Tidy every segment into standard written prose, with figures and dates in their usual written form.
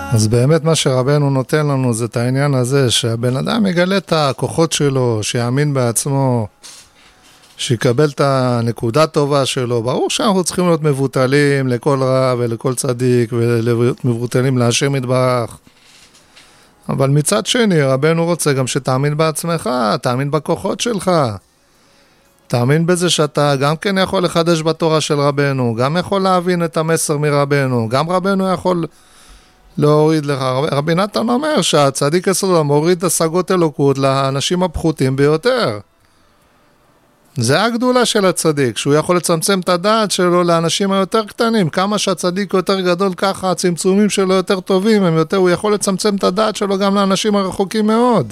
אז באמת מה שרבנו נותן לנו זה את העניין הזה, שהבן אדם יגלה את הכוחות שלו, שיאמין בעצמו, שיקבל את הנקודה טובה שלו. ברור שאנחנו צריכים להיות מבוטלים לכל רע ולכל צדיק, ולהיות מבוטלים להשם יתברך. אבל מצד שני, רבנו רוצה גם שתאמין בעצמך, תאמין בכוחות שלך. תאמין בזה שאתה גם כן יכול לחדש בתורה של רבנו, גם יכול להבין את המסר מרבנו, גם רבנו יכול להוריד לך. רבי נתן אומר שהצדיק יסוד מוריד השגות אלוקות לאנשים הפחותים ביותר. זה הגדולה של הצדיק, שהוא יכול לצמצם את הדעת שלו לאנשים היותר קטנים. כמה שהצדיק יותר גדול ככה, הצמצומים שלו יותר טובים, הוא יכול לצמצם את הדעת שלו גם לאנשים הרחוקים מאוד.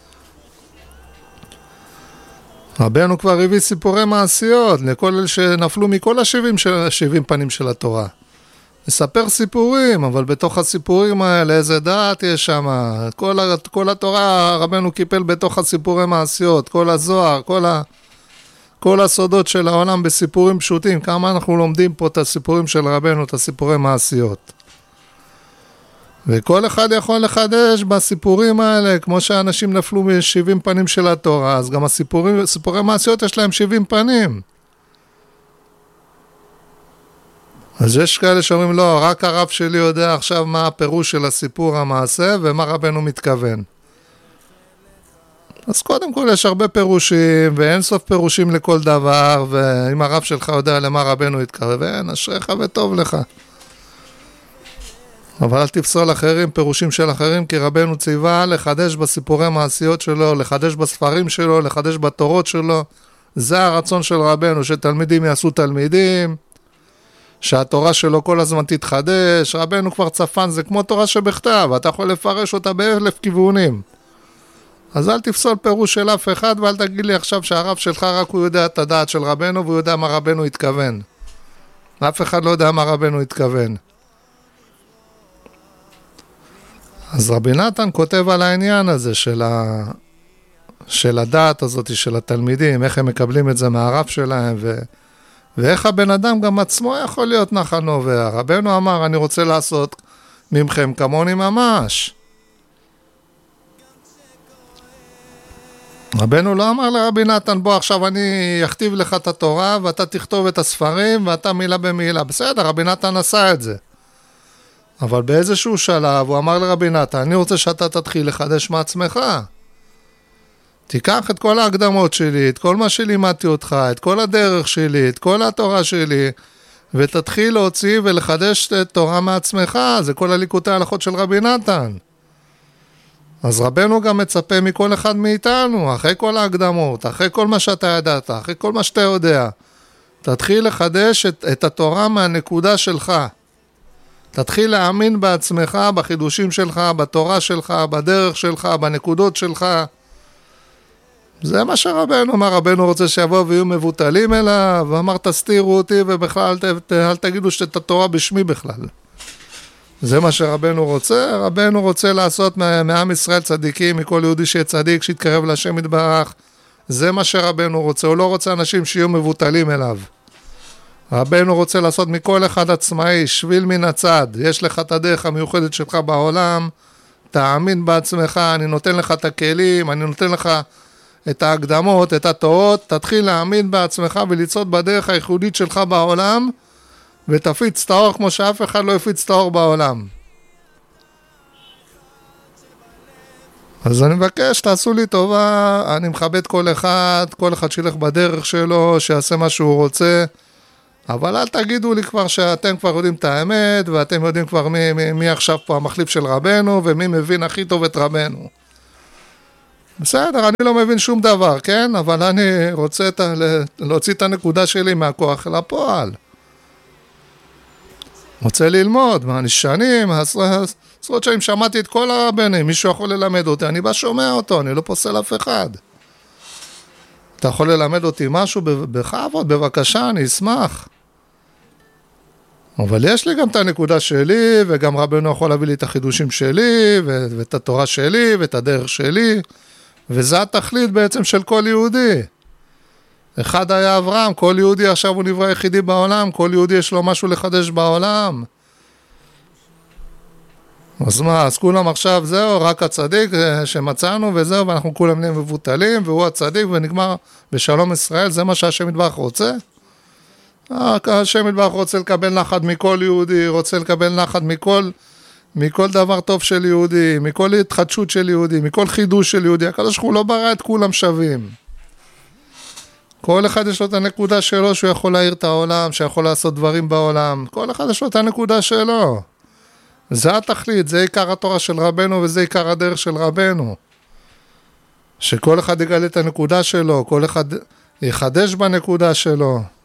רבנו כבר הביא סיפורי מעשיות לכל אלה שנפלו מכל ה-70 פנים של התורה. נספר סיפורים, אבל בתוך הסיפורים האלה איזה דעת יש שם. כל התורה רבנו קיפל בתוך הסיפורי מעשיות, כל הזוהר, כל הסודות של העולם בסיפורים פשוטים. כמה אנחנו לומדים פה את הסיפורים של רבנו, את הסיפורי מעשיות. וכל אחד יכול לחדש בסיפורים האלה, כמו שאנשים נפלו מ-70 פנים של התורה, אז גם סיפורי מעשיות יש להם 70 פנים. אז יש כאלה שאומרים, לא, רק הרב שלי יודע עכשיו מה הפירוש של הסיפור המעשה ומה רבנו מתכוון. אז קודם כל יש הרבה פירושים, ואין סוף פירושים לכל דבר, ואם הרב שלך יודע למה רבנו יתכוון, אשריך וטוב לך. אבל אל תפסול אחרים, פירושים של אחרים, כי רבנו ציווה לחדש בסיפורי מעשיות שלו, לחדש בספרים שלו, לחדש בתורות שלו. זה הרצון של רבנו, שתלמידים יעשו תלמידים, שהתורה שלו כל הזמן תתחדש. רבנו כבר צפן, זה כמו תורה שבכתב, אתה יכול לפרש אותה באלף כיוונים. אז אל תפסול פירוש של אף אחד, ואל תגיד לי עכשיו שהרב שלך רק הוא יודע את הדעת של רבנו, והוא יודע מה רבנו התכוון. אף אחד לא יודע מה רבנו התכוון. אז רבי נתן כותב על העניין הזה של הדעת הזאת של התלמידים, איך הם מקבלים את זה מהרב שלהם, ואיך הבן אדם גם עצמו יכול להיות נחל נובע. רבנו אמר, אני רוצה לעשות ממכם כמוני ממש. רבנו לא אמר לרבי נתן, בוא עכשיו אני אכתיב לך את התורה, ואתה תכתוב את הספרים, ואתה מילה במילה. בסדר, רבי נתן עשה את זה. אבל באיזשהו שלב הוא אמר לרבי נתן, אני רוצה שאתה תתחיל לחדש מעצמך. תיקח את כל ההקדמות שלי, את כל מה שלימדתי אותך, את כל הדרך שלי, את כל התורה שלי, ותתחיל להוציא ולחדש את תורה מעצמך. זה כל הליקוטי ההלכות של רבי נתן. אז רבנו גם מצפה מכל אחד מאיתנו, אחרי כל ההקדמות, אחרי כל מה שאתה ידעת, אחרי כל מה שאתה יודע, תתחיל לחדש את התורה מהנקודה שלך. תתחיל להאמין בעצמך, בחידושים שלך, בתורה שלך, בדרך שלך, בנקודות שלך. זה מה שרבנו אמר. רבנו רוצה שיבואו ויהיו מבוטלים אליו, ואמר תסתירו אותי ובכלל אל תגידו שאת התורה בשמי בכלל. זה מה שרבנו רוצה. רבנו רוצה לעשות מעם ישראל צדיקים, מכל יהודי שיהיה צדיק, שיתקרב להשם יתברך. זה מה שרבנו רוצה. הוא לא רוצה אנשים שיהיו מבוטלים אליו. רבנו רוצה לעשות מכל אחד עצמאי, שביל מן הצד. יש לך את הדרך המיוחדת שלך בעולם, תאמין בעצמך, אני נותן לך את הכלים, אני נותן לך את ההקדמות, את התורות, תתחיל להאמין בעצמך ולצעוד בדרך הייחודית שלך בעולם, ותפיץ את האור כמו שאף אחד לא יפיץ את האור בעולם. אז אני מבקש, תעשו לי טובה, אני מכבד כל אחד שילך בדרך שלו, שיעשה מה שהוא רוצה, אבל אל תגידו לי כבר שאתם כבר יודעים את האמת, ואתם יודעים כבר מי עכשיו פה המחליף של רבנו, ומי מבין הכי טוב את רבנו. בסדר, אני לא מבין שום דבר, כן? אבל אני רוצה להוציא את הנקודה שלי מהכוח אל הפועל. רוצה ללמוד, מה, אני שנים, עשרות שנים שמעתי את כל הרבנים, מישהו יכול ללמד אותי, אני בא שומע אותו, אני לא פוסל אף אחד. אתה יכול ללמד אותי משהו בכבוד, בבקשה, אני אשמח. אבל יש לי גם את הנקודה שלי, וגם רבנו יכול להביא לי את החידושים שלי, ואת התורה שלי, ואת הדרך שלי, וזה התכלית בעצם של כל יהודי. אחד היה אברהם, כל יהודי עכשיו הוא נברא יחידי בעולם, כל יהודי יש לו משהו לחדש בעולם. אז מה, אז כולם עכשיו זהו, רק הצדיק שמצאנו וזהו, ואנחנו כולם נהיה מבוטלים, והוא הצדיק ונגמר בשלום ישראל, זה מה שהשם יתברך רוצה? השם יתברך רוצה לקבל נחת מכל יהודי, רוצה לקבל נחת מכל דבר טוב של יהודי, מכל התחדשות של יהודי, מכל חידוש של יהודי. הקדוש ברוך הוא לא ברא את כולם שווים. כל אחד יש לו את הנקודה שלו שהוא יכול להאיר את העולם, שיכול לעשות דברים בעולם. כל אחד יש לו את הנקודה שלו. זה התכלית, זה עיקר התורה של רבנו וזה עיקר הדרך של רבנו. שכל אחד יגלה את הנקודה שלו, כל אחד יחדש בנקודה שלו.